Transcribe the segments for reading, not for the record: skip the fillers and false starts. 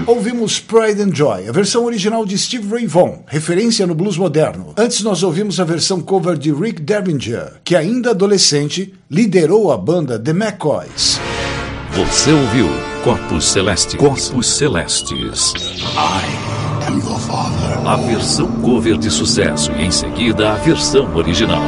Ouvimos Pride and Joy, a versão original de Stevie Ray Vaughan, referência no blues moderno. Antes nós ouvimos a versão cover de Rick Derringer, que ainda adolescente liderou a banda The McCoys. Você ouviu Corpos Celestes. Corpos Celestes. I am your father. A versão cover de sucesso e em seguida a versão original.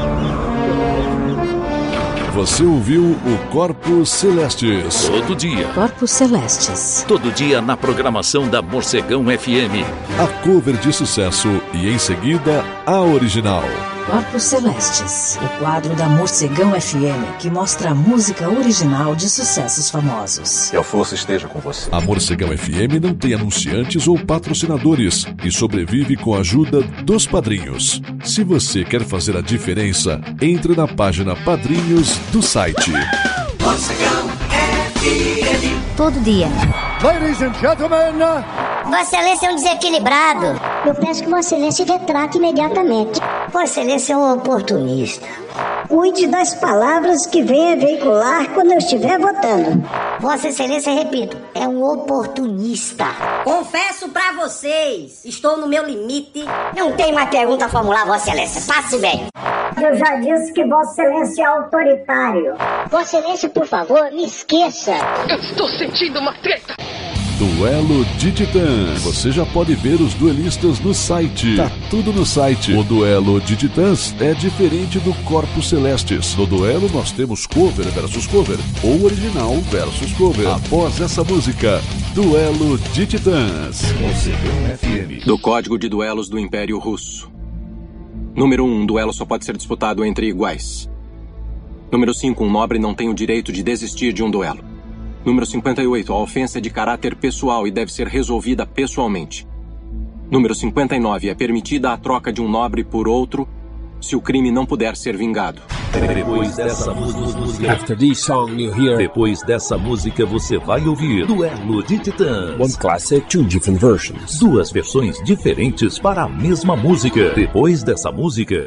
Você ouviu o Corpos Celestes. Todo dia. Corpos Celestes. Todo dia na programação da Morcegão FM. A cover de sucesso e em seguida a original. Corpos Celestes, o quadro da Morcegão FM que mostra a música original de sucessos famosos. Que a força esteja com você. A Morcegão FM não tem anunciantes ou patrocinadores e sobrevive com a ajuda dos padrinhos. Se você quer fazer a diferença, entre na página Padrinhos do site. Morcegão FM. Todo dia. Ladies and gentlemen. Vossa Excelência é um desequilibrado. Eu peço que Vossa Excelência retrate imediatamente. Vossa Excelência é um oportunista. Cuide das palavras que venha veicular quando eu estiver votando. Vossa Excelência, repito, é um oportunista. Confesso pra vocês, estou no meu limite. Não tem mais pergunta a formular, Vossa Excelência. Passe bem. Eu já disse que Vossa Excelência é autoritário. Vossa Excelência, por favor, me esqueça. Eu estou sentindo uma treta. Duelo de Titãs. Você já pode ver os duelistas no site. Tá tudo no site. O Duelo de Titãs é diferente do Corpos Celestes. No duelo nós temos cover versus cover ou original versus cover. Após essa música, Duelo de Titãs. Do Código de Duelos do Império Russo. Número 1. Um duelo só pode ser disputado entre iguais. Número 5. Um nobre não tem o direito de desistir de um duelo. Número 58. A ofensa é de caráter pessoal e deve ser resolvida pessoalmente. Número 59. É permitida a troca de um nobre por outro se o crime não puder ser vingado. Depois dessa música... After this song you hear... Depois dessa música você vai ouvir Duelo de Titãs. One classic, two different versions. Duas versões diferentes para a mesma música. Depois dessa música...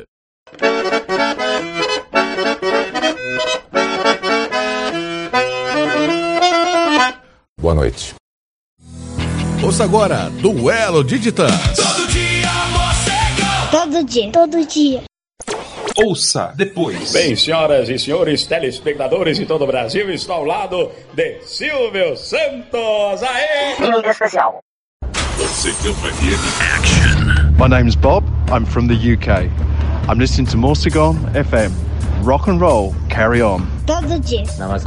Boa noite. Ouça agora, Duelo de Titãs. Todo dia, Morcegão. Todo dia, todo dia. Ouça depois. Bem, senhoras e senhores telespectadores de todo o Brasil, estou ao lado de Silvio Santos. Aê! Liga especial. Morcegão FM Action. My name's Bob. I'm from the UK. I'm listening to Morcegão FM. Rock and roll, carry on. Todo dia.